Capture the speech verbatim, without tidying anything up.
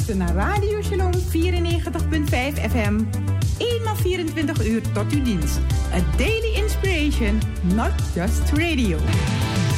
luistert naar Radio Shalom vierennegentig komma vijf F M. Eenmaal vierentwintig uur tot uw dienst. A daily inspiration, not just radio.